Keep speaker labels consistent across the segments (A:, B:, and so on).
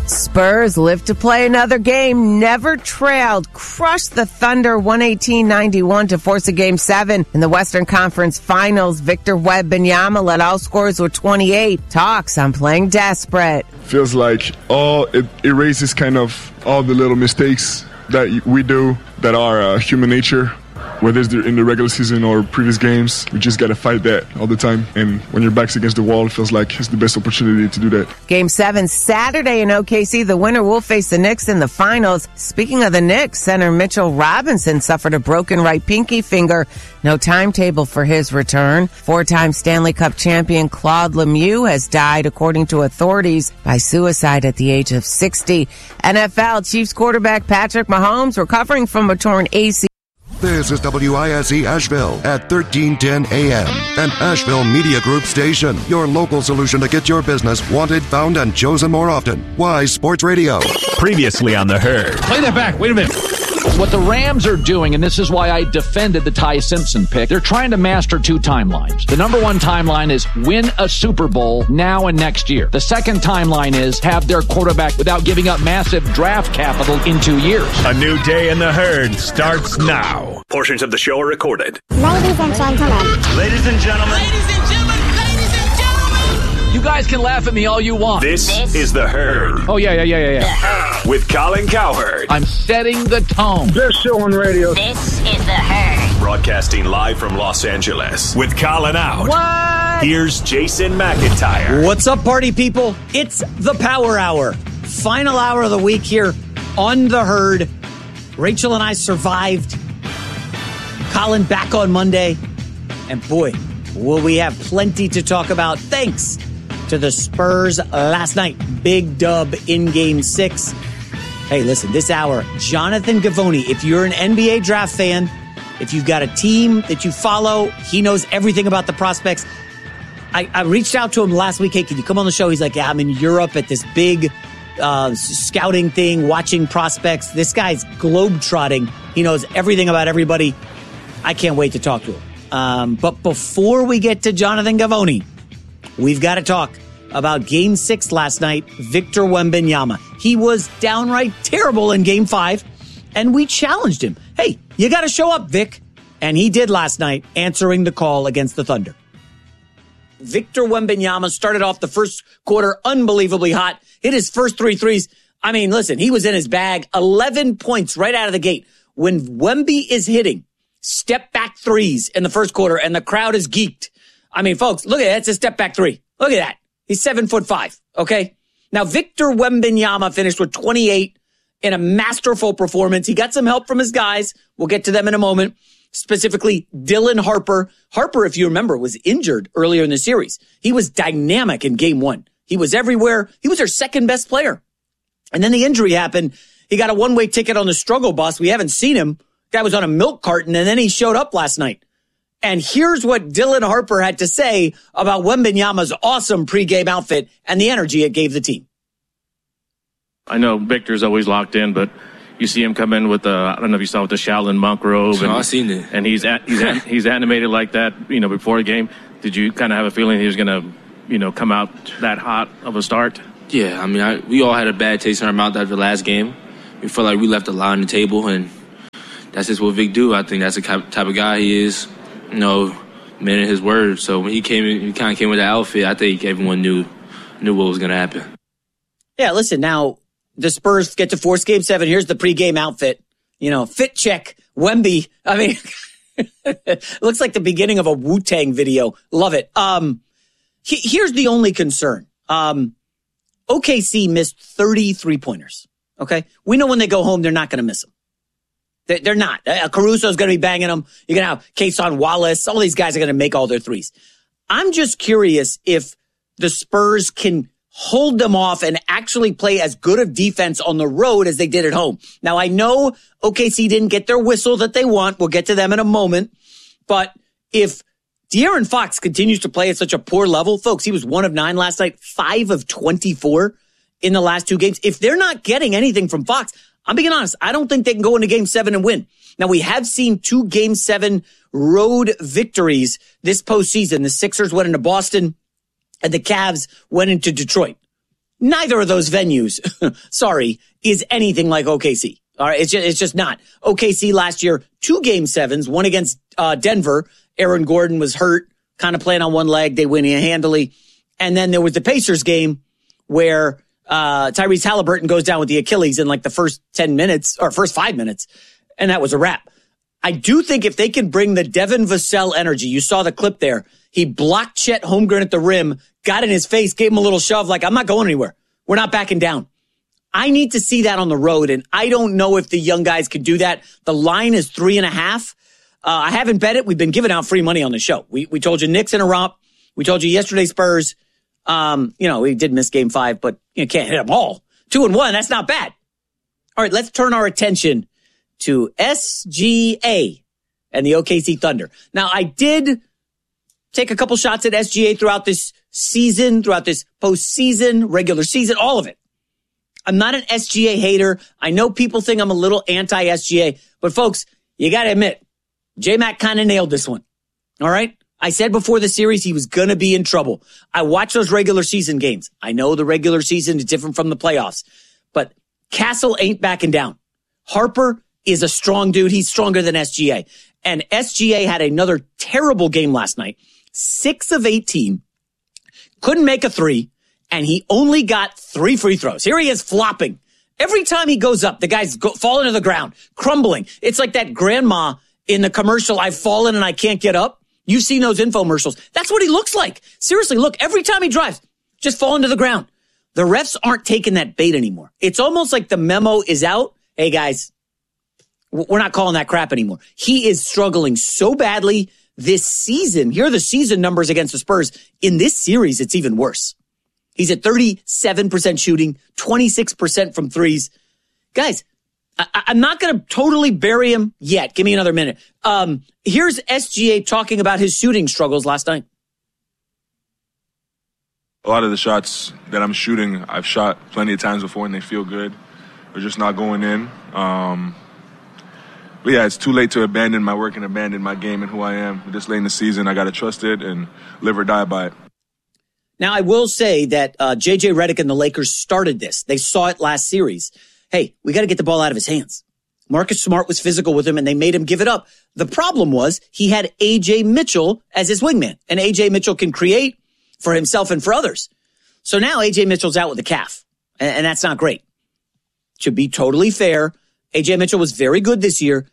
A: Spurs live to play another game, never trailed, crushed the Thunder 118-91 to force a Game 7 in the Western Conference Finals. Victor Wembanyama led all scorers with 28. Talks on playing desperate.
B: Feels like it erases kind of all the little mistakes that we do that are human nature. Whether it's in the regular season or previous games, we just got to fight that all the time. And when your back's against the wall, it feels like it's the best opportunity to do that.
A: Game 7 Saturday in OKC. The winner will face the Knicks in the finals. Speaking of the Knicks, center Mitchell Robinson suffered a broken right pinky finger. No timetable for his return. 4-time Stanley Cup champion Claude Lemieux has died, according to authorities, by suicide at the age of 60. NFL Chiefs quarterback Patrick Mahomes recovering from a torn ACL.
C: This is WISE Asheville at 1310 AM, an Asheville Media Group station. Your local solution to get your business wanted, found, and chosen more often. Wise Sports Radio.
D: Previously on The Herd.
E: Play that back. Wait a minute. What the Rams are doing, and this is why I defended the Ty Simpson pick, they're trying to master 2 timelines. The number 1 timeline is win a Super Bowl now and next year. The second timeline is have their quarterback without giving up massive draft capital in 2 years.
D: A new day in The Herd starts now.
F: Portions of the show are recorded.
G: Ladies and gentlemen.
F: Ladies and gentlemen.
H: Ladies and gentlemen. Ladies and gentlemen.
E: You guys can laugh at me all you want.
F: This is The Herd.
E: Oh, yeah.
H: The Herd.
F: With Colin Cowherd.
E: I'm setting the tone.
I: Best show on radio.
H: This is The Herd.
F: Broadcasting live from Los Angeles. With Colin out.
E: What?
F: Here's Jason McIntyre.
J: What's up, party people? It's the Power Hour. Final hour of the week here on The Herd. Rachel and I survived. Colin back on Monday. And boy, will we have plenty to talk about. Thanks to the Spurs last night. Big dub in Game 6. Hey, listen, this hour, Jonathan Givony, if you're an NBA draft fan, if you've got a team that you follow, he knows everything about the prospects. I reached out to him last week. Hey, can you come on the show? He's like, yeah, I'm in Europe at this big scouting thing, watching prospects. This guy's globetrotting. He knows everything about everybody. I can't wait to talk to him. But before we get to Jonathan Givony, we've got to talk about Game 6 last night, Victor Wembanyama. He was downright terrible in Game 5, and we challenged him. Hey, you got to show up, Vic. And he did last night, answering the call against the Thunder. Victor Wembanyama started off the first quarter unbelievably hot, hit his first 3 threes. I mean, listen, he was in his bag, 11 points right out of the gate. When Wemby is hitting step back threes in the first quarter and the crowd is geeked. I mean, folks, look at that. It's a step back 3. Look at that. He's 7'5", okay? Now, Victor Wembanyama finished with 28 in a masterful performance. He got some help from his guys. We'll get to them in a moment. Specifically, Dylan Harper. Harper, if you remember, was injured earlier in the series. He was dynamic in Game 1. He was everywhere. He was their second best player. And then the injury happened. He got a one-way ticket on the struggle bus. We haven't seen him. Guy was on a milk carton, and then he showed up last night. And here's what Dylan Harper had to say about Wembanyama's awesome pregame outfit and the energy it gave the team.
K: I know Victor's always locked in, but you see him come in with I don't know if you saw with the Shaolin monk robe.
L: I seen it.
K: And he's animated like that, before the game. Did you kind of have a feeling he was going to, come out that hot of a start?
L: Yeah, I mean, we all had a bad taste in our mouth after the last game. We felt like we left a lot on the table, and that's just what Vic do. I think that's the type of guy he is. Man of his word. So when he came in, he kind of came with that outfit. I think everyone knew what was going to happen.
J: Yeah, listen, now the Spurs get to force Game 7. Here's the pregame outfit. Fit check, Wemby. I mean, it looks like the beginning of a Wu-Tang video. Love it. Here's the only concern. OKC missed 30 3-pointers. Okay? We know when they go home, they're not going to miss them. They're not. Caruso's going to be banging them. You're going to have Cason Wallace. All these guys are going to make all their threes. I'm just curious if the Spurs can hold them off and actually play as good of defense on the road as they did at home. Now, I know OKC didn't get their whistle that they want. We'll get to them in a moment. But if De'Aaron Fox continues to play at such a poor level, folks, he was 1 of 9 last night, 5 of 24 in the last 2 games. If they're not getting anything from Fox, I'm being honest, I don't think they can go into Game 7 and win. Now, we have seen 2 Game 7 road victories this postseason. The Sixers went into Boston, and the Cavs went into Detroit. Neither of those venues, is anything like OKC. All right, it's just not. OKC last year, 2 Game 7s, one against Denver. Aaron Gordon was hurt, kind of playing on one leg. They win handily. And then there was the Pacers game where Tyrese Halliburton goes down with the Achilles in like the first 10 minutes or first 5 minutes, and that was a wrap. I do think if they can bring the Devin Vassell energy, you saw the clip there. He blocked Chet Holmgren at the rim, got in his face, gave him a little shove like, I'm not going anywhere. We're not backing down. I need to see that on the road, and I don't know if the young guys can do that. The line is 3.5. I haven't bet it. We've been giving out free money on the show. We told you Knicks in a romp. We told you yesterday Spurs. We did miss game 5, but you can't hit them all. 2-1, that's not bad. All right, let's turn our attention to SGA and the OKC Thunder. Now, I did take a couple shots at SGA throughout this season, throughout this postseason, regular season, all of it. I'm not an SGA hater. I know people think I'm a little anti-SGA, but folks, you got to admit, J-Mac kind of nailed this one. All right? I said before the series he was going to be in trouble. I watched those regular season games. I know the regular season is different from the playoffs, but Castle ain't backing down. Harper is a strong dude. He's stronger than SGA. And SGA had another terrible game last night. 6 of 18. Couldn't make a 3. And he only got 3 free throws. Here he is flopping. Every time he goes up, the guy's falling to the ground, crumbling. It's like that grandma in the commercial, I've fallen and I can't get up. You've seen those infomercials. That's what he looks like. Seriously, look, every time he drives, just falling to the ground. The refs aren't taking that bait anymore. It's almost like the memo is out. Hey, guys, we're not calling that crap anymore. He is struggling so badly this season. Here are the season numbers against the Spurs. In this series, it's even worse. He's at 37% shooting, 26% from threes. Guys, I'm not going to totally bury him yet. Give me another minute. Here's SGA talking about his shooting struggles last night.
G: A lot of the shots that I'm shooting, I've shot plenty of times before and they feel good. They're just not going in. But yeah, it's too late to abandon my work and abandon my game and who I am. This late in the season, I got to trust it and live or die by it.
J: Now, I will say that J.J. Redick and the Lakers started this. They saw it last series. Hey, we got to get the ball out of his hands. Marcus Smart was physical with him, and they made him give it up. The problem was he had A.J. Mitchell as his wingman, and A.J. Mitchell can create for himself and for others. So now A.J. Mitchell's out with a calf, and that's not great. To be totally fair, A.J. Mitchell was very good this year.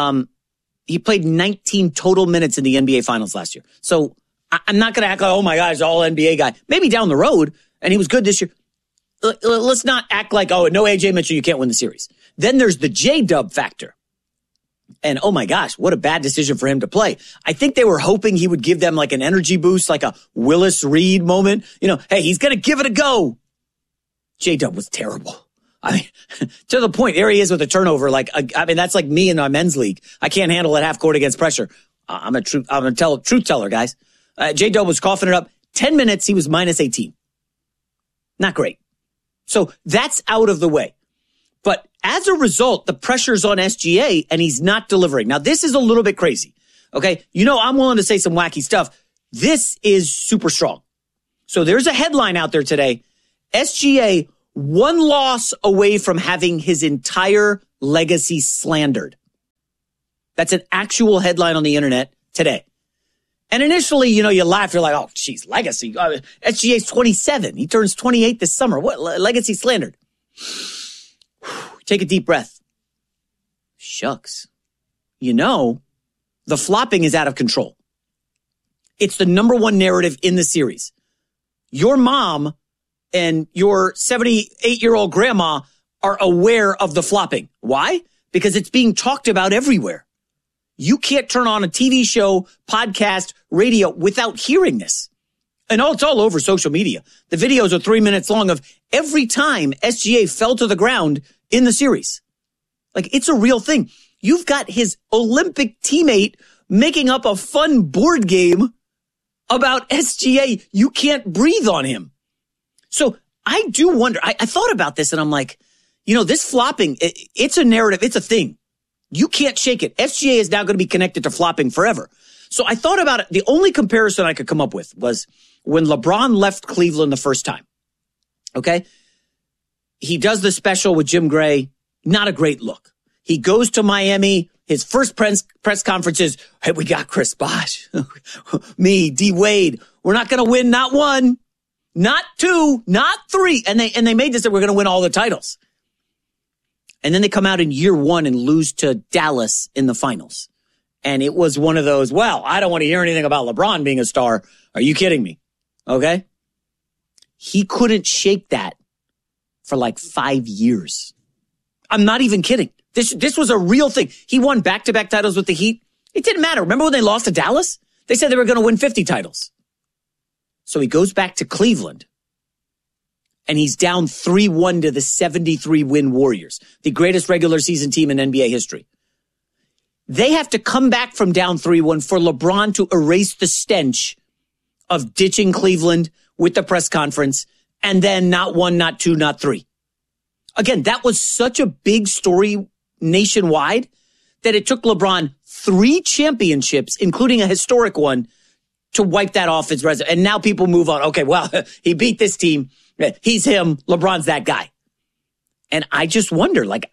J: He played 19 total minutes in the NBA Finals last year. So I'm not going to act like, oh my God, he's an all NBA guy. Maybe down the road, and he was good this year. Let's not act like, oh, no A.J. Mitchell, you can't win the series. Then there's the J-Dub factor. And oh my gosh, what a bad decision for him to play. I think they were hoping he would give them like an energy boost, like a Willis Reed moment. You know, hey, he's going to give it a go. J-Dub was terrible. I mean, to the point, there he is with a turnover. Like, I mean, that's like me in our men's league. I can't handle it half court against pressure. I'm a truth teller, guys. J-Dub was coughing it up. 10 minutes, he was minus 18. Not great. So that's out of the way. But as a result, the pressure's on SGA and he's not delivering. Now, this is a little bit crazy. Okay. You know, I'm willing to say some wacky stuff. This is super strong. So there's a headline out there today. SGA, one loss away from having his entire legacy slandered. That's an actual headline on the internet today. And initially, you know, you laugh. You're like, oh, geez, legacy. SGA's 27. He turns 28 this summer. What? Legacy slandered. Take a deep breath. Shucks. You know, the flopping is out of control. It's the number one narrative in the series. Your mom and your 78-year-old grandma are aware of the flopping. Why? Because it's being talked about everywhere. You can't turn on a TV show, podcast, radio without hearing this. And it's all over social media. The videos are 3 minutes long of every time SGA fell to the ground in the series. Like, it's a real thing. You've got his Olympic teammate making up a fun board game about SGA. You can't breathe on him. So I do wonder, I thought about this and I'm like, you know, this flopping, it's a narrative. It's a thing. You can't shake it. SGA is now going to be connected to flopping forever. So I thought about it. The only comparison I could come up with was when LeBron left Cleveland the first time. Okay? He does the special with Jim Gray. Not a great look. He goes to Miami. His first press conference is, hey, we got Chris Bosh. Me, D. Wade. We're not going to win not one, not two, not three. And they made this that we're going to win all the titles. And then they come out in year one and lose to Dallas in the finals. And it was one of those, well, I don't want to hear anything about LeBron being a star. Are you kidding me? Okay? He couldn't shake that for like 5 years. I'm not even kidding. This was a real thing. He won back-to-back titles with the Heat. It didn't matter. Remember when they lost to Dallas? They said they were going to win 50 titles. So he goes back to Cleveland. And he's down 3-1 to the 73-win Warriors, the greatest regular season team in NBA history. They have to come back from down 3-1 for LeBron to erase the stench of ditching Cleveland with the press conference and then not one, not two, not three. Again, that was such a big story nationwide that it took LeBron 3 championships, including a historic one, to wipe that off his resume. And now people move on. Okay, well, he beat this team. He's him. LeBron's that guy. And I just wonder, like,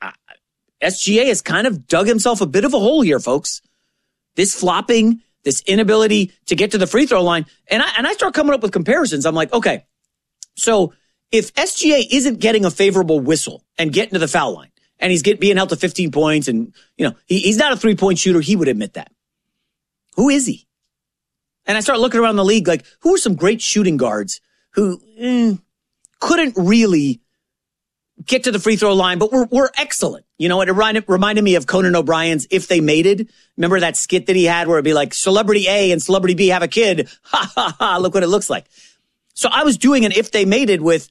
J: SGA has kind of dug himself a bit of a hole here, folks. This flopping, this inability to get to the free throw line. And I start coming up with comparisons. I'm like, okay, so if SGA isn't getting a favorable whistle and getting to the foul line, and he's being held to 15 points, and, you know, he's not a three-point shooter, he would admit that. Who is he? And I start looking around the league, like, who are some great shooting guards who couldn't really get to the free throw line, but were excellent. You know, it reminded me of Conan O'Brien's If They Mated. Remember that skit that he had where it'd be like, Celebrity A and Celebrity B have a kid. Ha, ha, ha, look what it looks like. So I was doing an If They Mated with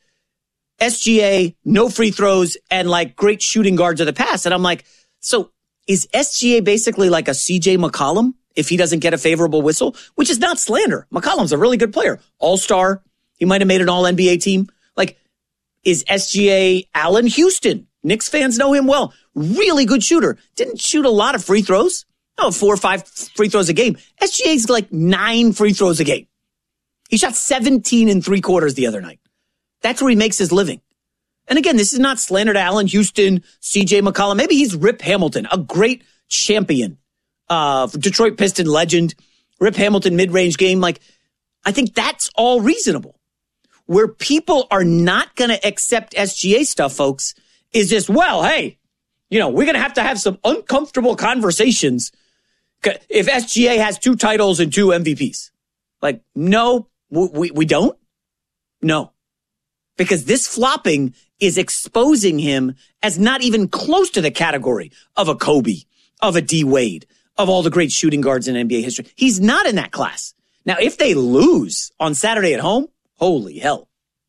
J: SGA, no free throws, and like great shooting guards of the past. And I'm like, so is SGA basically like a CJ McCollum if he doesn't get a favorable whistle? Which is not slander. McCollum's a really good player. All-star. He might have made an all-NBA team. Like, is SGA Allen Houston? Knicks fans know him well. Really good shooter. Didn't shoot a lot of free throws. No, 4 or 5 free throws a game. SGA's like 9 free throws a game. He shot 17 in 3 quarters the other night. That's where he makes his living. And again, this is not slander to Allen Houston, CJ McCollum. Maybe he's Rip Hamilton, a great champion, Detroit Piston legend, Rip Hamilton mid-range game. Like, I think that's all reasonable. Where people are not going to accept SGA stuff, folks, is just, well, hey, you know, we're going to have some uncomfortable conversations if SGA has 2 titles and 2 MVPs. Like, no, we don't. No. Because this flopping is exposing him as not even close to the category of a Kobe, of a D. Wade, of all the great shooting guards in NBA history. He's not in that class. Now, if they lose on Saturday at home, holy hell.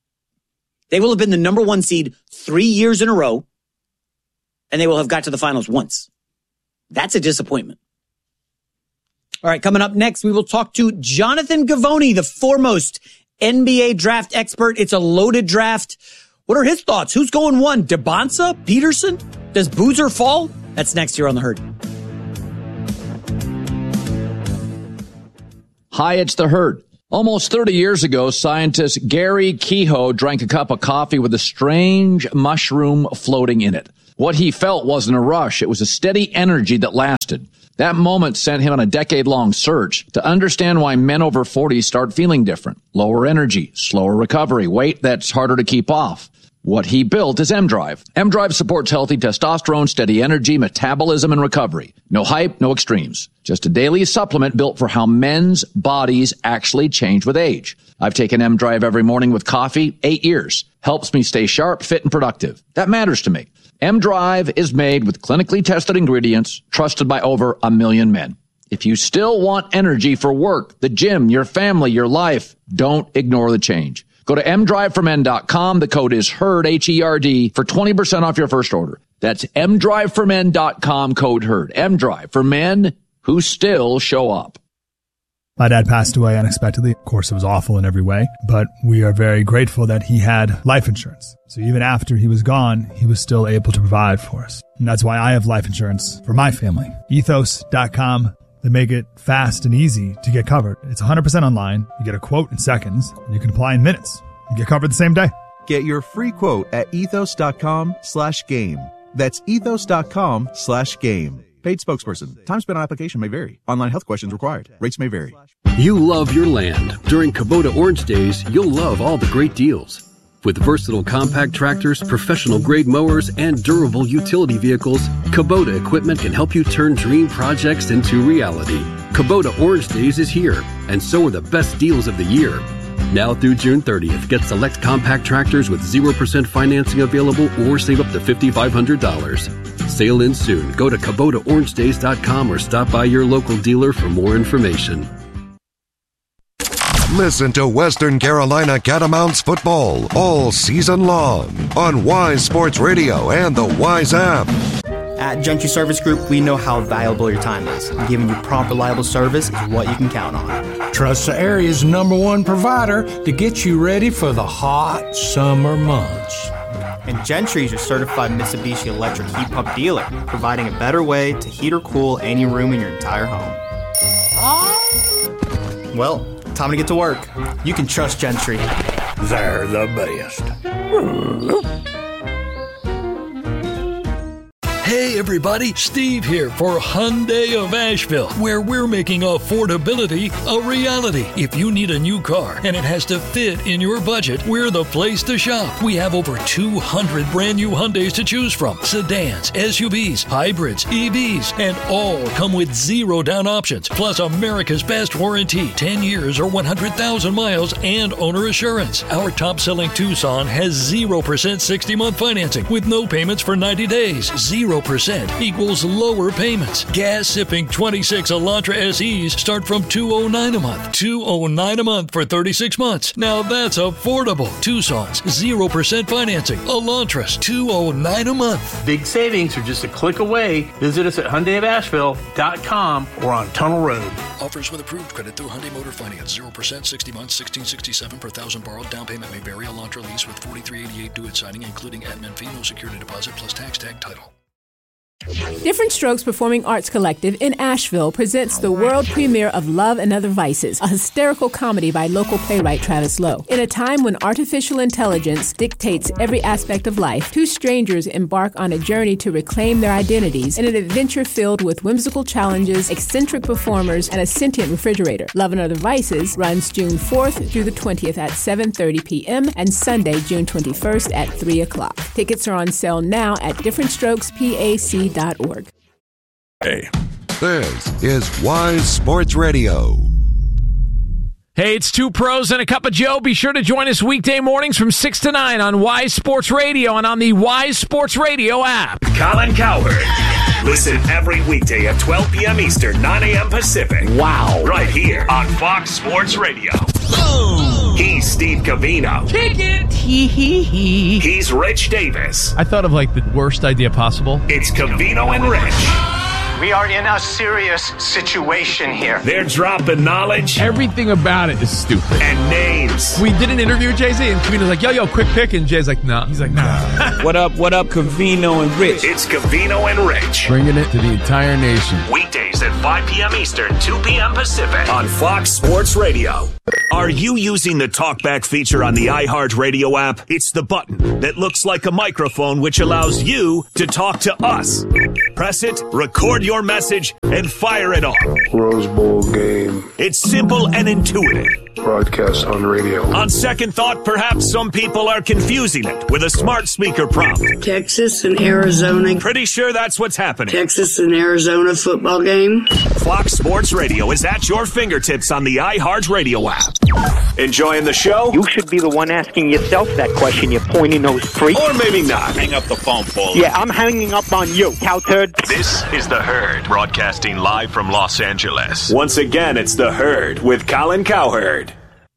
J: They will have been the number 1 seed 3 years in a row, and they will have got to the finals once. That's a disappointment. All right, coming up next, we will talk to Jonathan Givony, the foremost NBA draft expert. It's a loaded draft. What are his thoughts? Who's going 1? DeBonsa? Peterson? Does Boozer fall? That's next here on The Herd.
E: Hi, it's The Herd. Almost 30 years ago, scientist Gary Kehoe drank a cup of coffee with a strange mushroom floating in it. What he felt wasn't a rush. It was a steady energy that lasted. That moment sent him on a decade-long search to understand why men over 40 start feeling different. Lower energy, slower recovery, weight that's harder to keep off. What he built is M-Drive. M-Drive supports healthy testosterone, steady energy, metabolism, and recovery. No hype, no extremes. Just a daily supplement built for how men's bodies actually change with age. I've taken M-Drive every morning with coffee, 8 years. Helps me stay sharp, fit, and productive. That matters to me. M-Drive is made with clinically tested ingredients, trusted by over 1 million men. If you still want energy for work, the gym, your family, your life, don't ignore the change. Go to mdriveformen.com. The code is HERD, H-E-R-D, for 20% off your first order. That's mdriveformen.com, code HERD. M-Drive for men who still show up.
I: My dad passed away unexpectedly. Of course, it was awful in every way, but we are very grateful that he had life insurance. So even after he was gone, he was still able to provide for us. And that's why I have life insurance for my family. Ethos.com. They make it fast and easy to get covered. It's 100% online. You get a quote in seconds, and you can apply in minutes. You get covered the same day.
M: Get your free quote at ethos.com/game. That's ethos.com/game. Paid spokesperson. Time spent on application may vary. Online health questions required. Rates may vary.
N: You love your land. During Kubota Orange Days, you'll love all the great deals. With versatile compact tractors, professional-grade mowers, and durable utility vehicles, Kubota equipment can help you turn dream projects into reality. Kubota Orange Days is here, and so are the best deals of the year. Now through June 30th, get select compact tractors with 0% financing available or save up to $5,500. Sale ends soon. Go to KubotaOrangeDays.com or stop by your local dealer for more information.
C: Listen to Western Carolina Catamounts football all season long on Wise Sports Radio and the Wise app.
O: At Gentry Service Group, we know how valuable your time is. Giving you prompt, reliable service is what you can count on.
P: Trust the area's #1 provider to get you ready for the hot summer months.
O: And Gentry is your certified Mitsubishi electric heat pump dealer, providing a better way to heat or cool any room in your entire home. Well, time to get to work. You can trust Gentry.
P: They're the best.
Q: Hey everybody, Steve here for Hyundai of Asheville, where we're making affordability a reality. If you need a new car and it has to fit in your budget, we're the place to shop. We have over 200 brand new Hyundais to choose from. Sedans, SUVs, hybrids, EVs, and all come with 0 down options, plus America's best warranty, 10 years or 100,000 miles, and owner assurance. Our top-selling Tucson has 0% 60-month financing with no payments for 90 days. 0% equals lower payments. Gas-sipping 26 Elantra SEs start from $209 a month. $209 a month for 36 months. Now that's affordable. Tucson's 0% financing. Elantras $209 a month.
R: Big savings are just a click away. Visit us at HyundaiofAsheville.com or on Tunnel Road.
Q: Offers with approved credit through Hyundai Motor Finance. 0% 60 months, $1,667 per $1,000 borrowed. Down payment may vary. Elantra lease with $43.88 due at signing, including admin fee, no security deposit, plus tax tag title.
S: Different Strokes Performing Arts Collective in Asheville presents the world premiere of Love and Other Vices, a hysterical comedy by local playwright Travis Lowe. In a time when artificial intelligence dictates every aspect of life, two strangers embark on a journey to reclaim their identities in an adventure filled with whimsical challenges, eccentric performers, and a sentient refrigerator. Love and Other Vices runs June 4th through the 20th at 7:30 p.m. and Sunday, June 21st at 3 o'clock. Tickets are on sale now at differentstrokespac.org.
C: Hey. This is Wise Sports Radio.
T: Hey, it's two pros and a cup of Joe. Be sure to join us weekday mornings from 6 to 9 on Wise Sports Radio and on the Wise Sports Radio app.
F: Colin Cowherd. Listen every weekday at 12 p.m. Eastern, 9 a.m. Pacific. Wow. Right here on Fox Sports Radio. Boom. He's Steve Covino.
T: Kick it.
F: He's Rich Davis.
T: I thought of like the worst idea possible.
F: It's Covino and Rich.
U: We are in a serious situation here.
F: They're dropping knowledge.
T: Everything about it is stupid.
F: And names.
T: We did an interview with Jay-Z, and Covino's like, yo, quick pick. And Jay's like, nah. He's like, nah.
V: What up, Covino and Rich?
F: It's Covino and Rich.
T: Bringing it to the entire nation.
F: Weekdays at 5 p.m. Eastern, 2 p.m. Pacific on Fox Sports Radio. Are you using the TalkBack feature on the iHeartRadio app? It's the button that looks like a microphone which allows you to talk to us. Press it, record your message, and fire it off.
W: Rose Bowl game.
F: It's simple and intuitive.
W: Broadcast on radio.
F: On second thought, perhaps some people are confusing it with a smart speaker prompt.
X: Texas and Arizona.
F: Pretty sure that's what's happening.
X: Texas and Arizona football game.
F: Fox Sports Radio is at your fingertips on the iHeartRadio app. Enjoying the show?
Y: You should be the one asking yourself that question, you pointy-nosed freak.
F: Or maybe not. Hang up the phone, Paul.
Y: Yeah, I'm hanging up on you, cow turd.
F: This is The Herd, broadcasting live from Los Angeles. Once again, it's The Herd with Colin Cowherd.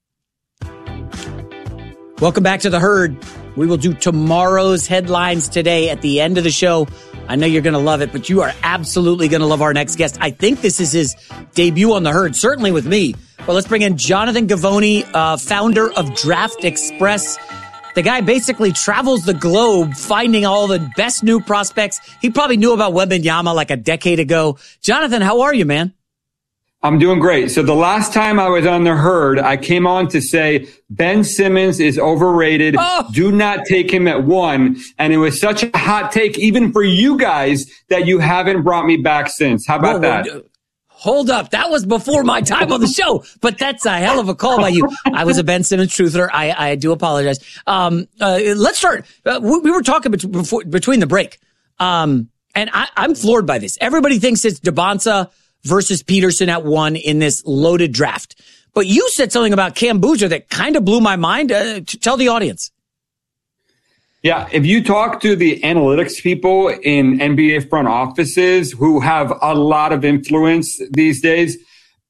J: Welcome back to The Herd. We will do tomorrow's headlines today at the end of the show. I know you're going to love it, but you are absolutely going to love our next guest. I think this is his debut on The Herd, certainly with me. Well, let's bring in Jonathan Givony, founder of Draft Express. The guy basically travels the globe finding all the best new prospects. He probably knew about Wembanyama like a decade ago. Jonathan, how are you, man?
A: I'm doing great. So the last time I was on The Herd, I came on to say Ben Simmons is overrated. Oh. Do not take him at 1. And it was such a hot take, even for you guys, that you haven't brought me back since. How about that?
J: Hold up. That was before my time on the show, but that's a hell of a call by you. I was a Ben Simmons truther. I do apologize. Let's start. We were talking between the break. And I'm floored by this. Everybody thinks it's Debonsa versus Peterson at 1 in this loaded draft. But you said something about Cam Boozer that kind of blew my mind. Tell the audience.
A: Yeah, if you talk to the analytics people in NBA front offices who have a lot of influence these days,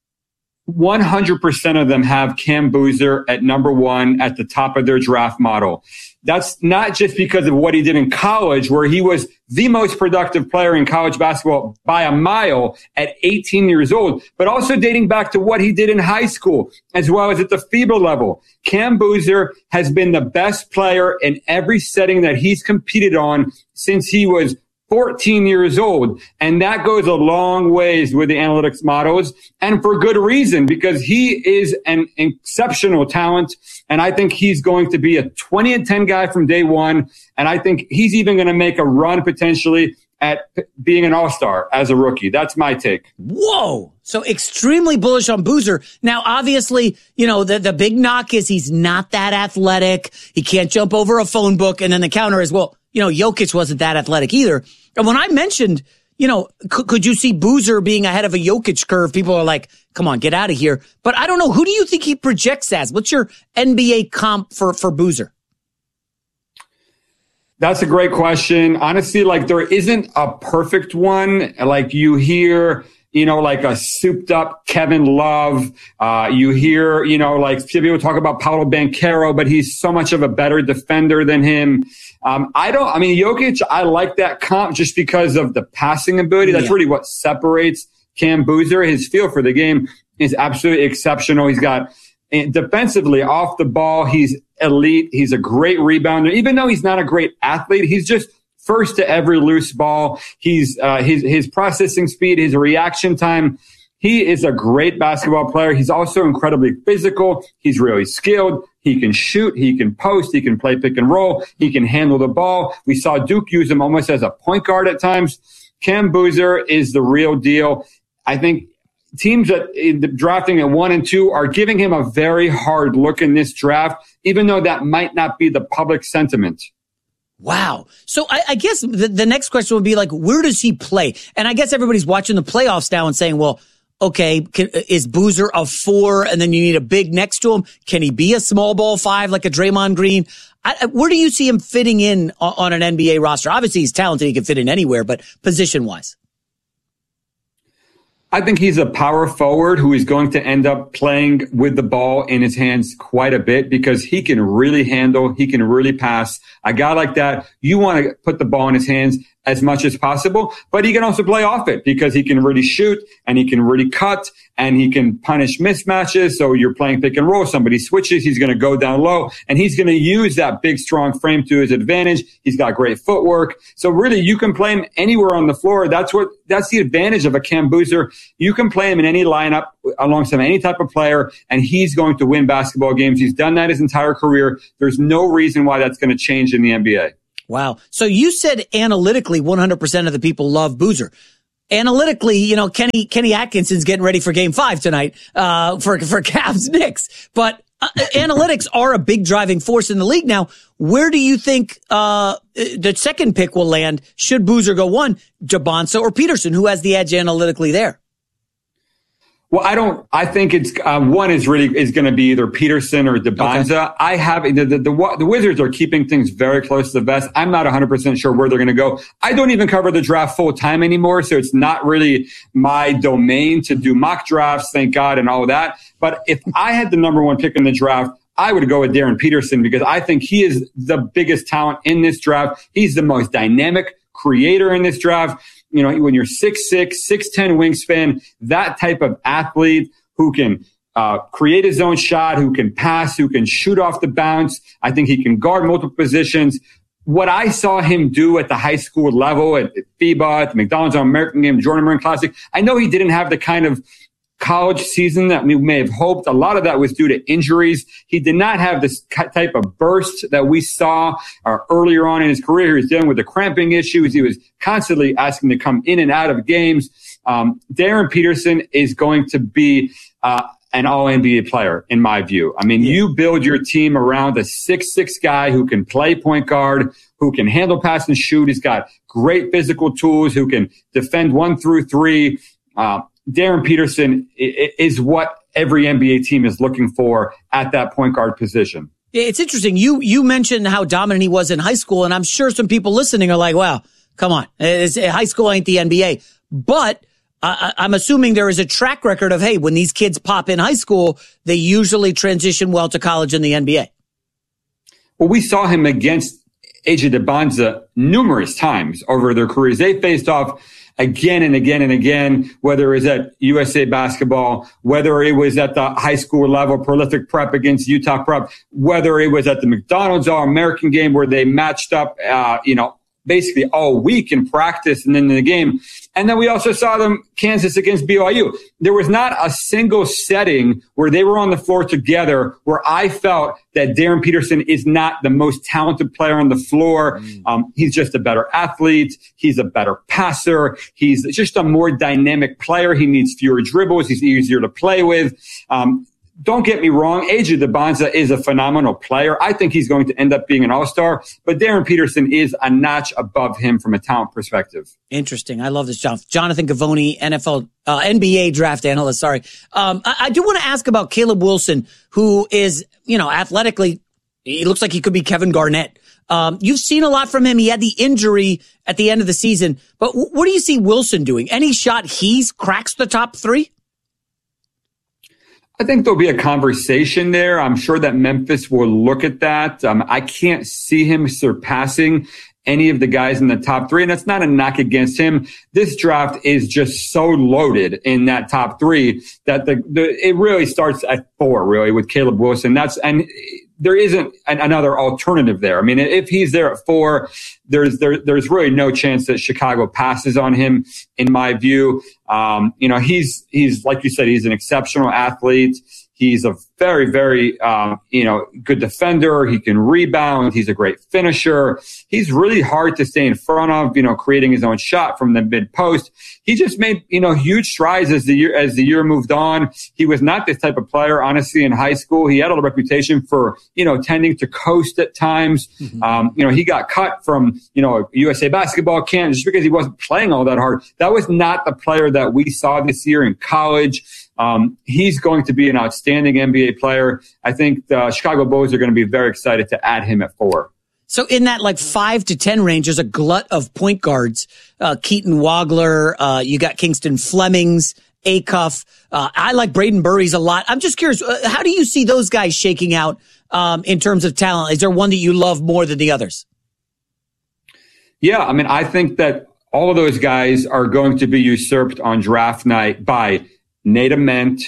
A: 100% of them have Cam Boozer at number 1 at the top of their draft model. That's not just because of what he did in college, where he was the most productive player in college basketball by a mile at 18 years old, but also dating back to what he did in high school, as well as at the FIBA level. Cam Boozer has been the best player in every setting that he's competed on since he was 14 years old. And that goes a long ways with the analytics models, and for good reason, because he is an exceptional talent. And I think he's going to be a 20-10 guy from day one. And I think he's even going to make a run potentially at being an all-star as a rookie. That's my take.
J: Whoa. So extremely bullish on Boozer. Now, obviously, the big knock is he's not that athletic. He can't jump over a phone book. And then the counter is, well, Jokic wasn't that athletic either. And when I mentioned, could you see Boozer being ahead of a Jokic curve? People are like, come on, get out of here. But I don't know. Who do you think he projects as? What's your NBA comp for Boozer?
A: That's a great question. Honestly, there isn't a perfect one. You hear, like a souped up Kevin Love. You hear, people talk about Paolo Banchero, but he's so much of a better defender than him. Jokic, I like that comp just because of the passing ability. That's really what separates Cam Boozer. His feel for the game is absolutely exceptional. He's got defensively off the ball. He's elite. He's a great rebounder. Even though he's not a great athlete, he's just first to every loose ball. He's, his processing speed, his reaction time. He is a great basketball player. He's also incredibly physical. He's really skilled. He can shoot. He can post. He can play pick and roll. He can handle the ball. We saw Duke use him almost as a point guard at times. Cam Boozer is the real deal. I think teams that drafting at 1 and 2 are giving him a very hard look in this draft, even though that might not be the public sentiment.
J: Wow. So I guess the next question would be where does he play? And I guess everybody's watching the playoffs now and saying, well, okay, is Boozer a 4 and then you need a big next to him? Can he be a small ball 5 like a Draymond Green? Where do you see him fitting in on an NBA roster? Obviously, he's talented. He can fit in anywhere, but position-wise.
A: I think he's a power forward who is going to end up playing with the ball in his hands quite a bit because he can really handle, he can really pass. A guy like that, you want to put the ball in his hands as much as possible, but he can also play off it because he can really shoot and he can really cut and he can punish mismatches. So you're playing pick and roll, somebody switches, he's going to go down low and he's going to use that big, strong frame to his advantage. He's got great footwork. So really you can play him anywhere on the floor. That's the advantage of a Cam Boozer. You can play him in any lineup alongside any type of player and he's going to win basketball games. He's done that his entire career. There's no reason why that's going to change in the NBA.
J: Wow. So you said analytically 100% of the people love Boozer. Analytically, Kenny Atkinson's getting ready for Game 5 tonight for Cavs Knicks. But analytics are a big driving force in the league now. Where do you think the second pick will land? Should Boozer go 1, Debonsa or Peterson? Who has the edge analytically there?
A: Well, I think it's, 1 is going to be either Peterson or Debonsa. Okay. The Wizards are keeping things very close to the vest. I'm not 100% sure where they're going to go. I don't even cover the draft full time anymore. So it's not really my domain to do mock drafts, thank God, and all of that. But if I had the number 1 pick in the draft, I would go with Darren Peterson because I think he is the biggest talent in this draft. He's the most dynamic creator in this draft. When you're 6'6", 6'10" wingspan, that type of athlete who can create his own shot, who can pass, who can shoot off the bounce. I think he can guard multiple positions. What I saw him do at the high school level, at FIBA, at the McDonald's All-American Game, Jordan Martin Classic, I know he didn't have the kind of college season that we may have hoped. A lot of that was due to injuries. He did not have this type of burst that we saw earlier on in his career. He was dealing with the cramping issues. He was constantly asking to come in and out of games. Darren Peterson is going to be an all-NBA player, in my view. I mean, you build your team around a 6'6" guy who can play point guard, who can handle, pass, and shoot. He's got great physical tools, who can defend 1 through 3. Darren Peterson is what every NBA team is looking for at that point guard position.
J: It's interesting. You mentioned how dominant he was in high school, and I'm sure some people listening are like, well, come on. High school ain't the NBA. But I'm assuming there is a track record of, hey, when these kids pop in high school, they usually transition well to college and the NBA.
A: Well, we saw him against AJ DeBonza numerous times over their careers. They faced off again and again and again, whether it was at USA Basketball, whether it was at the high school level, Prolific Prep against Utah Prep, whether it was at the McDonald's All-American game where they matched up, basically all week in practice and then in the game. And then we also saw them Kansas against BYU. There was not a single setting where they were on the floor together where I felt that Darren Peterson is not the most talented player on the floor. He's just a better athlete. He's a better passer. He's just a more dynamic player. He needs fewer dribbles. He's easier to play with. Don't get me wrong. AJ DeBonza is a phenomenal player. I think he's going to end up being an all-star, but Darren Peterson is a notch above him from a talent perspective.
J: Interesting. I love this, Jonathan Gavoni, NBA draft analyst. Sorry. I do want to ask about Caleb Wilson, who is, athletically, he looks like he could be Kevin Garnett. You've seen a lot from him. He had the injury at the end of the season, but what do you see Wilson doing? Any shot he's cracks the top 3?
A: I think there'll be a conversation there. I'm sure that Memphis will look at that. I can't see him surpassing any of the guys in the top 3, and that's not a knock against him. This draft is just so loaded in that top 3 that it really starts at 4, really, with Caleb Wilson. And there isn't another alternative there. I mean, if he's there at 4, there's really no chance that Chicago passes on him, in my view. He's like you said, he's an exceptional athlete. He's a very, very, good defender. He can rebound. He's a great finisher. He's really hard to stay in front of, creating his own shot from the mid post. He just made, huge strides as the year moved on. He was not this type of player, honestly, in high school. He had a reputation for, tending to coast at times. Mm-hmm. He got cut from, USA Basketball camp just because he wasn't playing all that hard. That was not the player that we saw this year in college. He's going to be an outstanding NBA player. I think the Chicago Bulls are going to be very excited to add him at 4.
J: So in that 5 to 10 range, there's a glut of point guards. Keaton Wagler, you got Kingston Flemings, Acuff. I like Braden Burries a lot. I'm just curious, how do you see those guys shaking out in terms of talent? Is there one that you love more than the others?
A: Yeah, I mean, I think that all of those guys are going to be usurped on draft night by Nate Ament.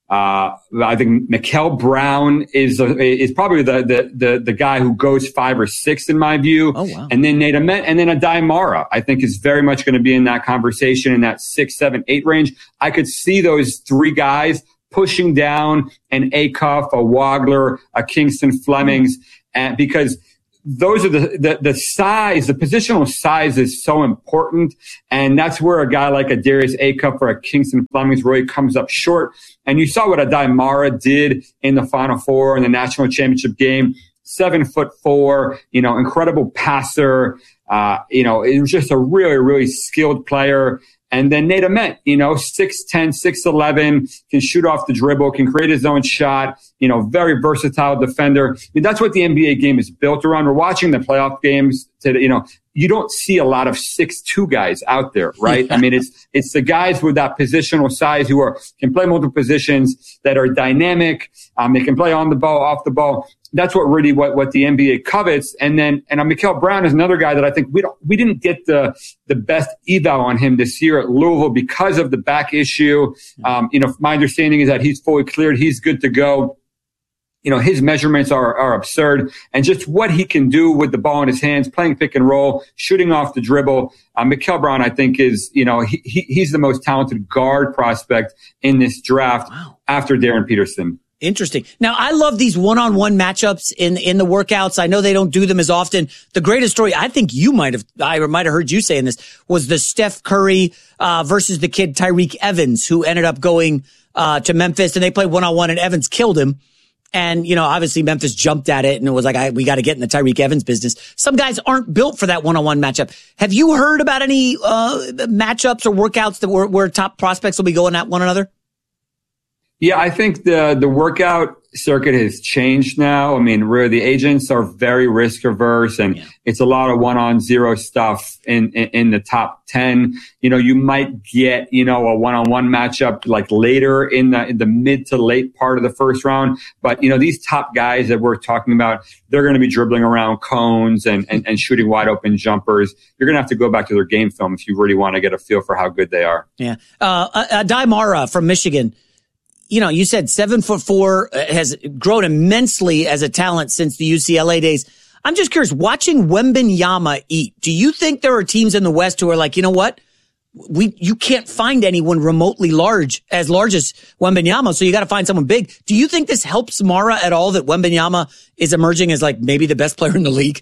A: I think Mikal Brown is probably the guy who goes 5 or 6 in my view.
J: Oh, wow.
A: And then Nate Ament, and then Adai Mara, I think is very much going to be in that conversation in that 6, 7, 8 range. I could see those 3 guys pushing down an Acuff, a Wagler, a Kingston Flemings, and because those are the size, the positional size is so important. And that's where a guy like a Darius Acuff or a Kingston Flemings really comes up short. And you saw what Adai Mara did in the Final Four in the national championship game. 7'4", incredible passer. It was just a really, really skilled player. And then Nate Ament, 6'10", 6'11", can shoot off the dribble, can create his own shot, very versatile defender. I mean, that's what the NBA game is built around. We're watching the playoff games today, you don't see a lot of 6'2" guys out there, right? I mean, it's the guys with that positional size who can play multiple positions, that are dynamic. They can play on the ball, off the ball. That's what really what the NBA covets. And Mikal Brown is another guy that I think we didn't get the best eval on him this year at Louisville because of the back issue. My understanding is that he's fully cleared. He's good to go. his measurements are absurd, and just what he can do with the ball in his hands, playing pick and roll, shooting off the dribble. Mikael Braun, I think, is, he's the most talented guard prospect in this draft after Darren Peterson.
J: Interesting. Now, I love these one-on-one matchups in the workouts. I know they don't do them as often. The greatest story, I think I might have heard you saying this, was the Steph Curry versus the kid Tyreke Evans, who ended up going to Memphis, and they played one-on-one, and Evans killed him. And, obviously Memphis jumped at it and it was like, we got to get in the Tyreke Evans business. Some guys aren't built for that one-on-one matchup. Have you heard about any matchups or workouts that where top prospects will be going at one another?
A: Yeah, I think the workout circuit has changed now. I mean, really, the agents are very risk averse, and it's a lot of 1-on-0 stuff in the top 10. You might get, a 1-on-1 matchup like later in the mid to late part of the first round. But, these top guys that we're talking about, they're going to be dribbling around cones and shooting wide open jumpers. You're going to have to go back to their game film if you really want to get a feel for how good they are.
J: Yeah. Aday Mara from Michigan. You said 7'4", has grown immensely as a talent since the UCLA days. I'm just curious, watching Wembanyama eat, do you think there are teams in the West who are like, you know what? You can't find anyone remotely large as Wembanyama, so you got to find someone big. Do you think this helps Mara at all, that Wembanyama is emerging as like maybe the best player in the league?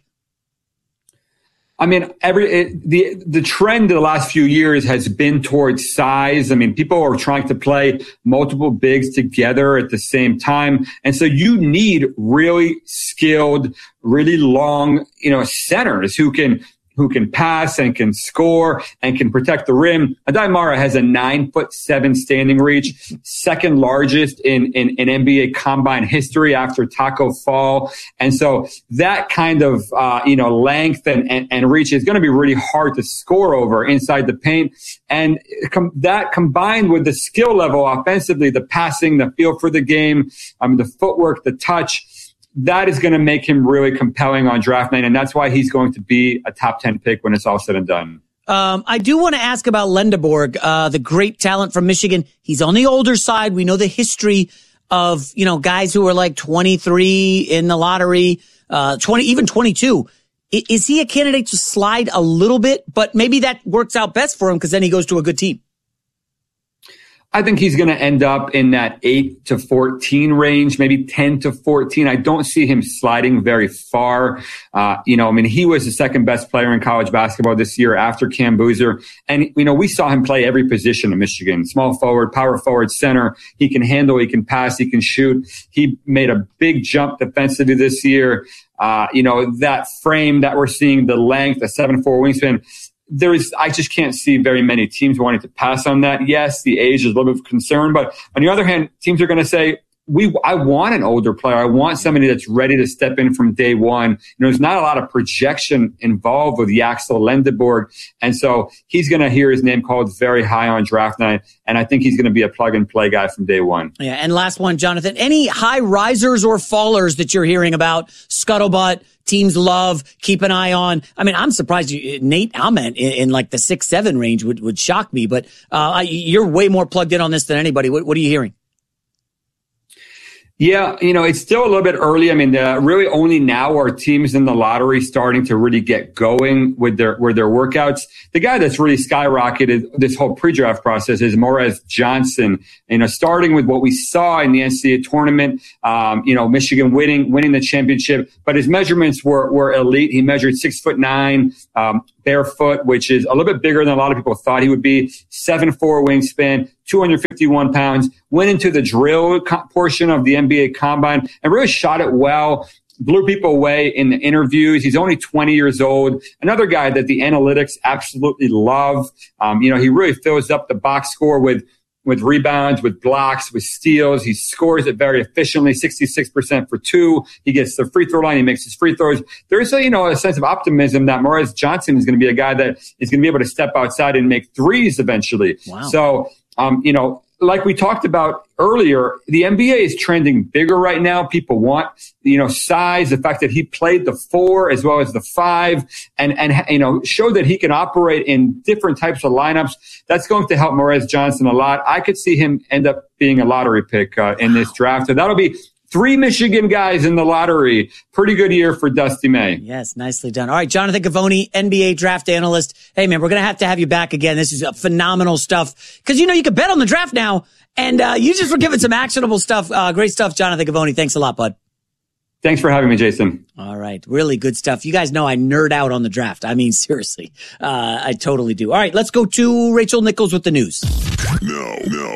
A: I mean, the trend of the last few years has been towards size. I mean, people are trying to play multiple bigs together at the same time. And so you need really skilled, really long, centers who can pass and can score and can protect the rim. Aday Mara has a 9'7" standing reach, second largest in NBA combine history after Taco Fall. And so that kind of, length and reach is going to be really hard to score over inside the paint. And that combined with the skill level offensively, the passing, the feel for the game, the footwork, the touch, that is going to make him really compelling on draft night, and that's why he's going to be a top 10 pick when it's all said and done.
J: I do want to ask about Lendeborg, the great talent from Michigan. He's on the older side. We know the history of, guys who are like 23 in the lottery, 20, even 22. Is he a candidate to slide a little bit? But maybe that works out best for him because then he goes to a good team.
A: I think he's going to end up in that 8 to 14 range, maybe 10 to 14. I don't see him sliding very far. He was the second best player in college basketball this year after Cam Boozer. And, we saw him play every position in Michigan, small forward, power forward, center. He can handle, he can pass, he can shoot. He made a big jump defensively this year. That frame that we're seeing, the length, the 7'4" wingspan, I just can't see very many teams wanting to pass on that. Yes, the age is a little bit of concern, but on the other hand, teams are going to say, I want an older player. I want somebody that's ready to step in from day one. There's not a lot of projection involved with Yaxel Lendeborg. And so he's going to hear his name called very high on draft night. And I think he's going to be a plug and play guy from day one.
J: Yeah. And last one, Jonathan, any high risers or fallers that you're hearing about? Scuttlebutt, teams love, keep an eye on. I mean, I'm surprised Nate Ament in like the 6'7" range would shock me, but you're way more plugged in on this than anybody. What are you hearing?
A: Yeah, it's still a little bit early. I mean, really only now are teams in the lottery starting to really get going with their workouts. The guy that's really skyrocketed this whole pre-draft process is Morez Johnson. Starting with what we saw in the NCAA tournament, Michigan winning the championship, but his measurements were elite. He measured 6'9", barefoot, which is a little bit bigger than a lot of people thought he would be. 7'4" wingspan, 251 pounds, went into the drill portion of the NBA combine and really shot it well, blew people away in the interviews. He's only 20 years old. Another guy that the analytics absolutely love. He really fills up the box score with rebounds, with blocks, with steals. He scores it very efficiently, 66% for two. He gets the free throw line. He makes his free throws. There's a sense of optimism that Morez Johnson is going to be a guy that is going to be able to step outside and make threes eventually.
J: Wow.
A: So, like we talked about earlier, the NBA is trending bigger right now. People want, size, the fact that he played the 4 as well as the 5 and show that he can operate in different types of lineups. That's going to help Morez Johnson a lot. I could see him end up being a lottery pick in this draft. So that'll be 3 Michigan guys in the lottery. Pretty good year for Dusty May.
J: Yes, nicely done. All right, Jonathan Givony, NBA draft analyst. Hey, man, we're going to have you back again. This is phenomenal stuff. Because, you can bet on the draft now. And you just were giving some actionable stuff. Great stuff, Jonathan Givony. Thanks a lot, bud.
A: Thanks for having me, Jason.
J: All right. Really good stuff. You guys know I nerd out on the draft. I mean, seriously. I totally do. All right. Let's go to Rachel Nichols with the news.
F: No.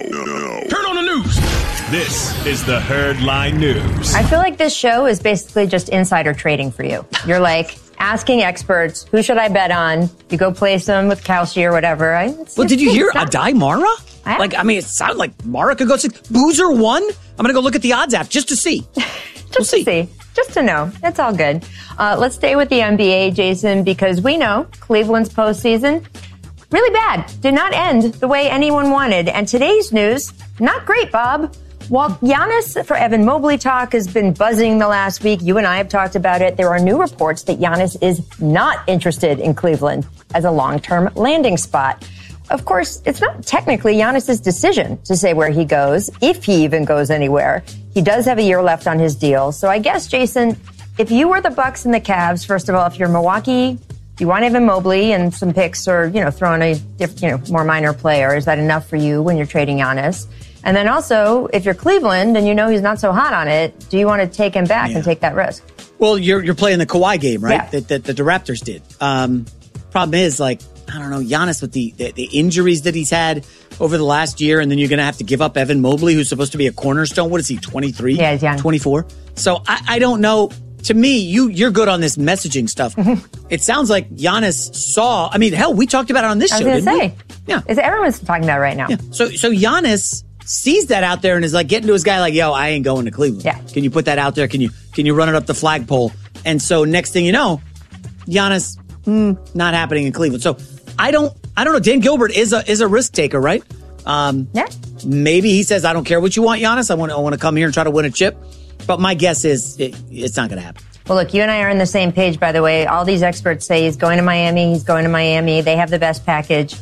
F: Turn on the news. This is the Herd Line News.
B: I feel like this show is basically just insider trading for you. You're like asking experts, who should I bet on? You go place them with Kalshi or whatever.
J: Did you hear Adai Mara? It sounded like Mara could go 6. Boozer won. I'm going to go look at the odds app just to see.
B: Just to see. Just to know. It's all good. Let's stay with the NBA, Jason, because we know Cleveland's postseason, really bad. Did not end the way anyone wanted. And today's news, not great, Bob. While Giannis for Evan Mobley talk has been buzzing the last week, you and I have talked about it, there are new reports that Giannis is not interested in Cleveland as a long-term landing spot. Of course, it's not technically Giannis's decision to say where he goes, if he even goes anywhere. He does have a year left on his deal. So I guess, Jason, if you were the Bucks and the Cavs, first of all, if you're Milwaukee, you want Evan Mobley and some picks or, throw in a more minor player. Is that enough for you when you're trading Giannis? And then also, if you're Cleveland and you know he's not so hot on it, do you want to take him back and take that risk?
J: Well, you're playing the Kawhi game, right?
B: Yeah.
J: That the Raptors did. Problem is, I don't know, Giannis with the injuries that he's had over the last year, and then you're going to have to give up Evan Mobley, who's supposed to be a cornerstone. What is he, 23?
B: Yeah, he's young.
J: 24? So I don't know. To me, you're good on this messaging stuff. It sounds like Giannis saw, hell, we talked about it on this show, didn't we?
B: Yeah. Everyone's talking about it right now.
J: Yeah. So Giannis sees that out there and is like getting to his guy like, yo, I ain't going to Cleveland.
B: Yeah.
J: Can you put that out there? Can you run it up the flagpole? And so next thing you know, Giannis, not happening in Cleveland. So I don't know. Dan Gilbert is a risk taker, right?
B: Yeah.
J: Maybe he says, I don't care what you want, Giannis. I want to come here and try to win a chip. But my guess is it's not going to happen.
B: Well, look, you and I are on the same page, by the way. All these experts say he's going to Miami. He's going to Miami. They have the best package.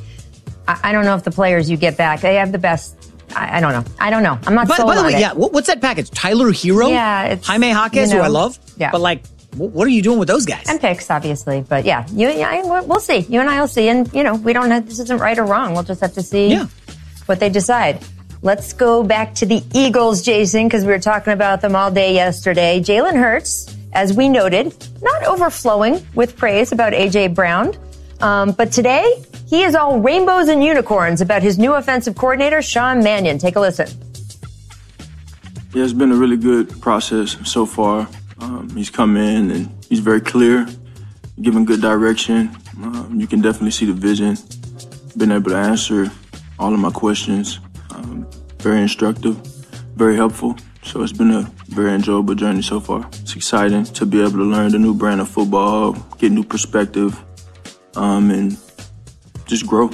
B: I don't know if the players you get back, they have the best. I don't know. I'm not sold on it.
J: By the way, yeah, what's that package? Tyler Hero?
B: Yeah. It's,
J: Jaime Jaquez, who I love.
B: Yeah.
J: But what are you doing with those guys?
B: And picks, obviously. But yeah, we'll see. You and I will see. And, we don't have, this isn't right or wrong. We'll just have to see what they decide. Let's go back to the Eagles, Jason, because we were talking about them all day yesterday. Jalen Hurts, as we noted, not overflowing with praise about A.J. Brown. But today, he is all rainbows and unicorns about his new offensive coordinator, Sean Mannion. Take a listen.
D: Yeah, it's been a really good process so far. He's come in and he's very clear, giving good direction. You can definitely see the vision. Been able to answer all of my questions. Very instructive, very helpful. So it's been a very enjoyable journey so far. It's exciting to be able to learn the new brand of football, get new perspective, and just grow.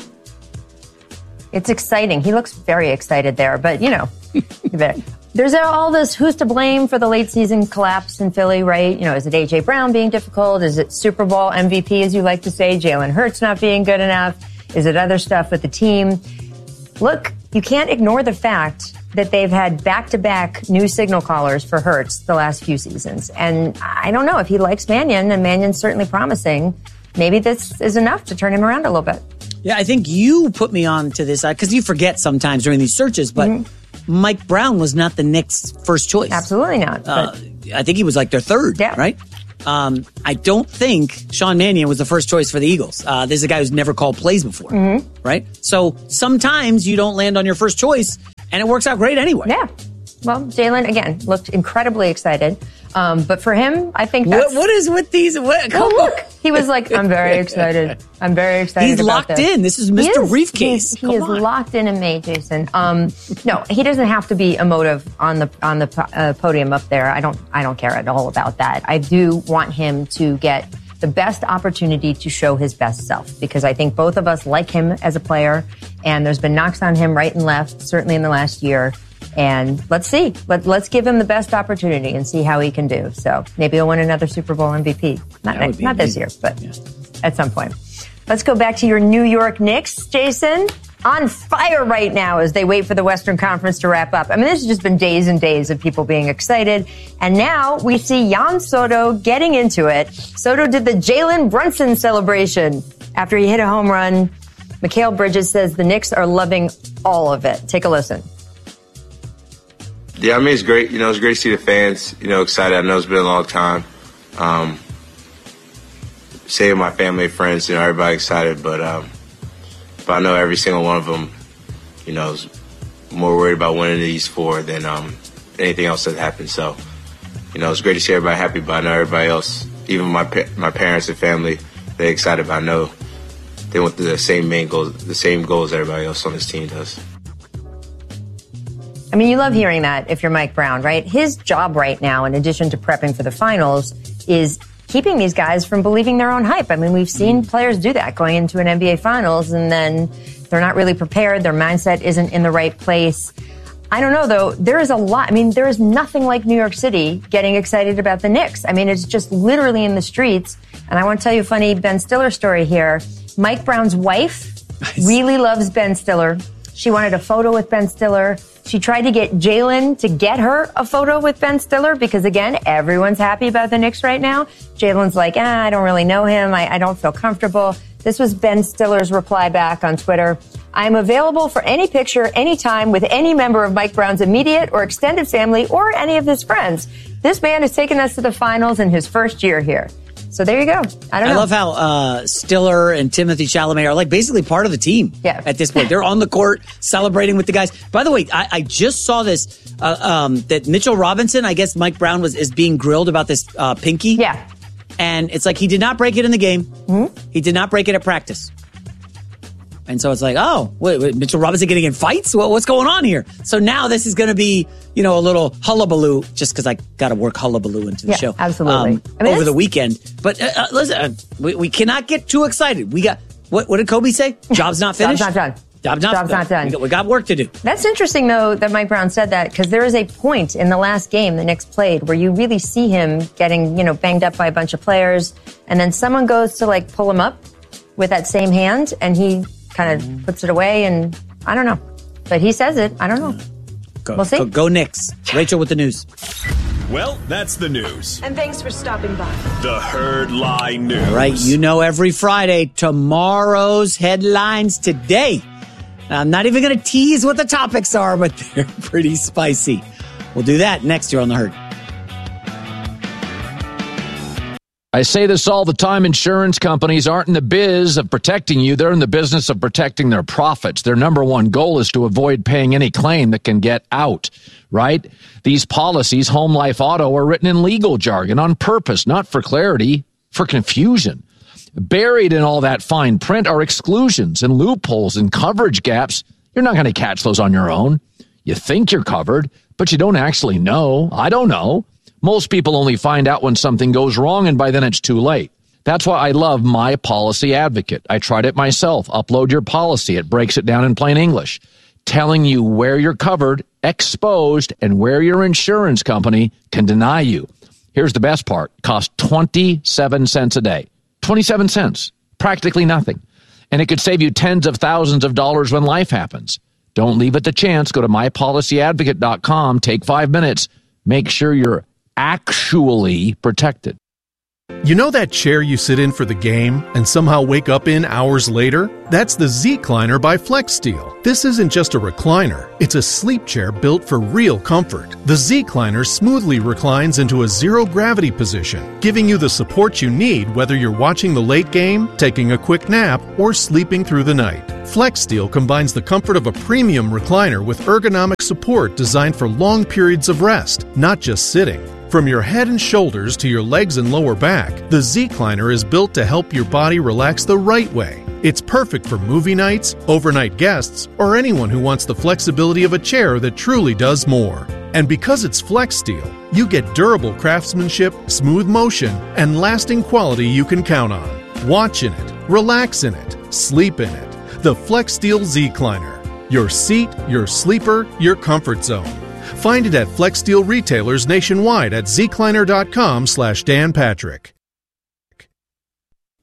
B: It's exciting. He looks very excited there, but there's all this who's to blame for the late season collapse in Philly, right? Is it A.J. Brown being difficult? Is it Super Bowl MVP, as you like to say, Jalen Hurts not being good enough? Is it other stuff with the team? Look, you can't ignore the fact that they've had back-to-back new signal callers for Hurts the last few seasons. And I don't know if he likes Mannion, and Mannion's certainly promising. Maybe this is enough to turn him around a little bit.
J: Yeah, I think you put me on to this because you forget sometimes during these searches, but Mike Brown was not the Knicks' first choice.
B: Absolutely not.
J: I think he was like their third, right? I don't think Sean Mannion was the first choice for the Eagles. This is a guy who's never called plays before, right? So sometimes you don't land on your first choice, and it works out great anyway.
B: Yeah. Well, Jalen, again, looked incredibly excited. But for him, I think that's...
J: What is with these...
B: look, he was like, I'm very excited. I'm very excited
J: He's
B: about
J: locked in. This is Mr. Briefcase.
B: He is locked in May, Jason. No, he doesn't have to be emotive on the podium up there. I don't care at all about that. I do want him to get the best opportunity to show his best self, because I think both of us like him as a player, and there's been knocks on him right and left, certainly in the last year. And let's see. Let's give him the best opportunity and see how he can do. So maybe he'll win another Super Bowl MVP. Not this year, but at some point. Let's go back to your New York Knicks, Jason. on fire right now as they wait for the Western Conference to wrap up. I mean, this has just been days and days of people being excited. And now we see Juan Soto getting into it. Soto did the Jalen Brunson celebration after he hit a home run. Mikal Bridges says the Knicks are loving all of it. Take a listen.
E: Yeah, I mean, it's great. It's great to see the fans, excited. I know it's been a long time. Seeing my family and friends, everybody excited, but I know every single one of them, is more worried about winning these 4 than anything else that happened. So, it's great to see everybody happy, but I know everybody else, even my parents and family, they're excited, but I know they want the same goals everybody else on this team does.
B: I mean, you love hearing that if you're Mike Brown, right? His job right now, in addition to prepping for the finals, is keeping these guys from believing their own hype. I mean, we've seen players do that going into an NBA Finals, and then they're not really prepared. Their mindset isn't in the right place. I don't know, though. There is a lot. I mean, there is nothing like New York City getting excited about the Knicks. I mean, it's just literally in the streets. And I want to tell you a funny Ben Stiller story here. Mike Brown's wife really loves Ben Stiller. She wanted a photo with Ben Stiller. She tried to get Jalen to get her a photo with Ben Stiller because, again, everyone's happy about the Knicks right now. Jalen's like, I don't really know him. I don't feel comfortable. This was Ben Stiller's reply back on Twitter. I'm available for any picture, anytime, with any member of Mike Brown's immediate or extended family or any of his friends. This man has taken us to the finals in his first year here. So there you go. I love
J: how Stiller and Timothy Chalamet are like basically part of the team at this point. They're on the court celebrating with the guys. By the way, I just saw this, that Mitchell Robinson, I guess Mike Brown is being grilled about this pinky.
B: Yeah.
J: And it's like he did not break it in the game. Mm-hmm. He did not break it at practice. And so it's like, wait, Mitchell Robinson getting in fights? What's going on here? So now this is going to be, a little hullabaloo, just because I got to work hullabaloo into the show.
B: Absolutely.
J: Over the weekend. But listen, we cannot get too excited. We got, what did Kobe say? Job's not finished?
B: Job's not done.
J: Job's not done. We got work to do.
B: That's interesting, though, that Mike Brown said that, because there is a point in the last game the Knicks played where you really see him getting, banged up by a bunch of players, and then someone goes to, pull him up with that same hand, and he kind of puts it away, and I don't know. But he says it. I don't know. We'll see.
J: Go Knicks. Rachel with the news.
F: Well, that's the news.
G: And thanks for stopping by.
F: The Herd Lie News.
J: All right, every Friday, tomorrow's headlines today. Now, I'm not even going to tease what the topics are, but they're pretty spicy. We'll do that next year on The Herd.
T: I say this all the time. Insurance companies aren't in the biz of protecting you. They're in the business of protecting their profits. Their number one goal is to avoid paying any claim that can get out, right? These policies, home, life, auto, are written in legal jargon on purpose, not for clarity, for confusion. Buried in all that fine print are exclusions and loopholes and coverage gaps. You're not going to catch those on your own. You think you're covered, but you don't actually know. I don't know. Most people only find out when something goes wrong, and by then it's too late. That's why I love My Policy Advocate. I tried it myself. Upload your policy. It breaks it down in plain English, telling you where you're covered, exposed, and where your insurance company can deny you. Here's the best part. It costs 27 cents a day. 27 cents. Practically nothing. And it could save you tens of thousands of dollars when life happens. Don't leave it to chance. Go to mypolicyadvocate.com. Take 5 minutes. Make sure you're actually protected.
H: You know that chair you sit in for the game and somehow wake up in hours later? That's the Zecliner by FlexSteel. This isn't just a recliner. It's a sleep chair built for real comfort. The Zecliner smoothly reclines into a zero-gravity position, giving you the support you need whether you're watching the late game, taking a quick nap, or sleeping through the night. FlexSteel combines the comfort of a premium recliner with ergonomic support designed for long periods of rest, not just sitting. From your head and shoulders to your legs and lower back, the Zecliner is built to help your body relax the right way. It's perfect for movie nights, overnight guests, or anyone who wants the flexibility of a chair that truly does more. And because it's FlexSteel, you get durable craftsmanship, smooth motion, and lasting quality you can count on. Watch in it, relax in it, sleep in it. The FlexSteel Zecliner. Your seat, your sleeper, your comfort zone. Find it at FlexSteel retailers nationwide at zecliner.com/Dan Patrick.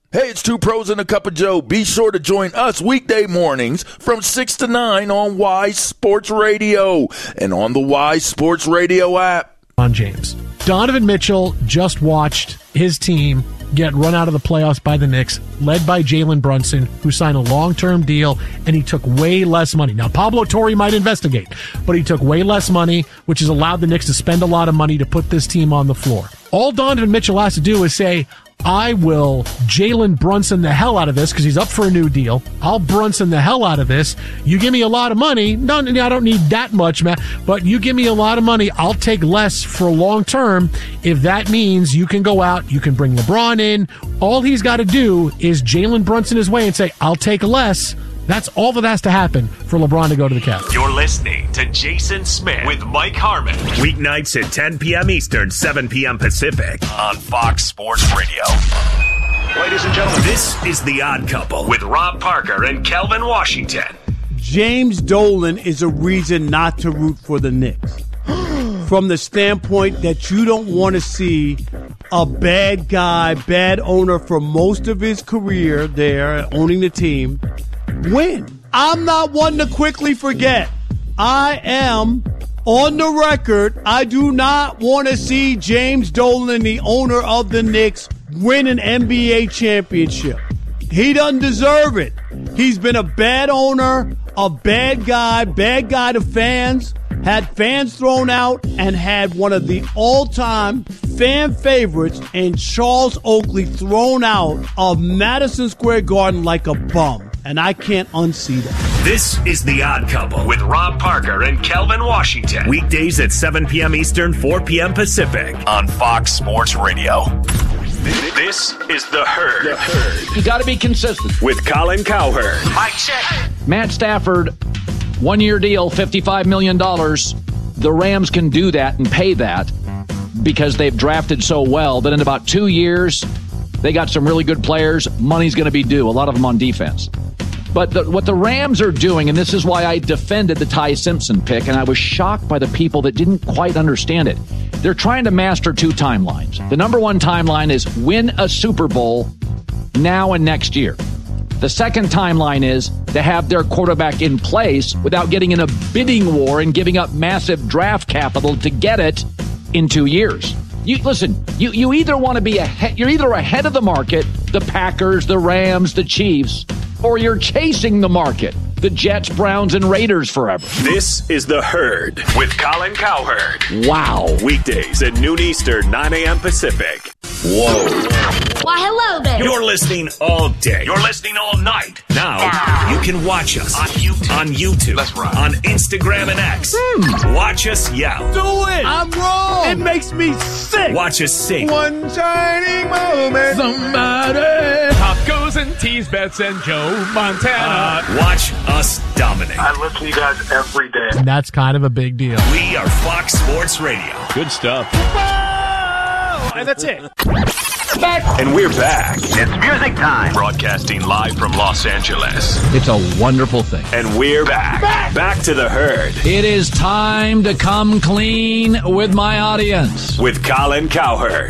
G: Hey, it's Two Pros and a Cup of Joe. Be sure to join us weekday mornings from 6 to 9 on Wise Sports Radio and on the Wise Sports Radio app.
I: On James. Donovan Mitchell just watched his team get run out of the playoffs by the Knicks, led by Jalen Brunson, who signed a long-term deal, and he took way less money. Now, Pablo Torre might investigate, but he took way less money, which has allowed the Knicks to spend a lot of money to put this team on the floor. All Donovan Mitchell has to do is say, I will Jalen Brunson the hell out of this because he's up for a new deal. I'll Brunson the hell out of this. You give me a lot of money. No, I don't need that much, man. But you give me a lot of money. I'll take less for long term. If that means you can go out, you can bring LeBron in. All he's got to do is Jalen Brunson his way and say, I'll take less. That's all that has to happen for LeBron to go to the Cavs.
F: You're listening to Jason Smith with Mike Harmon. Weeknights at 10 p.m. Eastern, 7 p.m. Pacific on Fox Sports Radio. Ladies and gentlemen, this is The Odd Couple with Rob Parker and Kelvin Washington.
V: James Dolan is a reason not to root for the Knicks. From the standpoint that you don't want to see a bad guy, bad owner for most of his career there, owning the team, win. I'm not one to quickly forget. I am on the record. I do not want to see James Dolan, the owner of the Knicks, win an NBA championship. He doesn't deserve it. He's been a bad owner, a bad guy to fans, had fans thrown out, and had one of the all-time fan favorites in Charles Oakley thrown out of Madison Square Garden like a bum. And I can't unsee that.
F: This is The Odd Couple with Rob Parker and Kelvin Washington. Weekdays at 7 p.m. Eastern, 4 p.m. Pacific on Fox Sports Radio. This is The Herd.
T: You got to be consistent.
F: With Colin Cowherd.
U: Mike check.
T: Matt Stafford, 1-year deal, $55 million. The Rams can do that and pay that because they've drafted so well that in about 2 years, they got some really good players. Money's going to be due, a lot of them on defense. But what the Rams are doing, and this is why I defended the Ty Simpson pick, and I was shocked by the people that didn't quite understand it. They're trying to master two timelines. The number one timeline is win a Super Bowl now and next year. The second timeline is to have their quarterback in place without getting in a bidding war and giving up massive draft capital to get it in 2 years. You either want to be ahead, you're either ahead of the market, the Packers, the Rams, the Chiefs, or you're chasing the market, the Jets, Browns, and Raiders forever.
F: This is The Herd with Colin Cowherd.
T: Wow.
F: Weekdays at noon Eastern, 9 a.m. Pacific. Whoa.
K: Why, hello there.
F: You're listening all day. You're listening all night. Now, you can watch us on YouTube. That's right. On Instagram and X. Watch us yell.
V: Do it. I'm wrong. It makes me sick.
F: Watch us sing.
L: One shining moment.
V: Somebody.
L: Tacos and teas, Bets and Joe Montana.
F: Watch us dominate.
W: I listen to you guys every day.
I: And that's kind of a big deal.
F: We are Fox Sports Radio.
L: Good stuff.
V: And that's it.
F: And we're back.
U: It's music time.
F: Broadcasting live from Los Angeles.
T: It's a wonderful thing.
F: And we're back. Back to The Herd.
T: It is time to come clean with my audience.
F: With Colin Cowherd.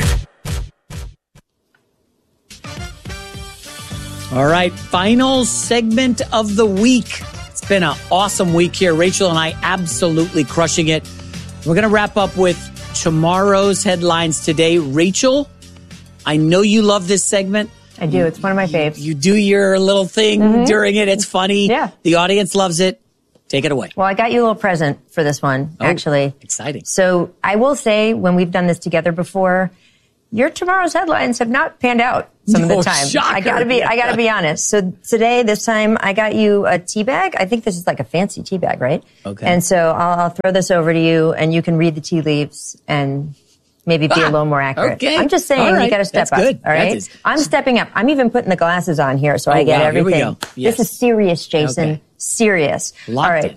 J: All right, final segment of the week. It's been an awesome week here. Rachel and I absolutely crushing it. We're going to wrap up with tomorrow's headlines today. Rachel, I know you love this segment.
B: I do. It's one of my faves.
J: You do your little thing during it. It's funny.
B: Yeah.
J: The audience loves it. Take it away.
B: Well, I got you a little present for this one, actually.
J: Exciting.
B: So I will say, when we've done this together before, your tomorrow's headlines have not panned out some of the time.
J: Shocker.
B: I gotta be honest. So today, this time, I got you a tea bag. I think this is like a fancy tea bag, right?
J: Okay.
B: And so I'll throw this over to you, and you can read the tea leaves and maybe be a little more accurate.
J: Okay.
B: I'm just saying, you got to step up.
J: Good.
B: All right. I'm stepping up. I'm even putting the glasses on here, so I get everything.
J: Here we go. Yes.
B: This is serious, Jason.
J: Okay.
B: Serious.
J: Locked
B: All right.
J: in.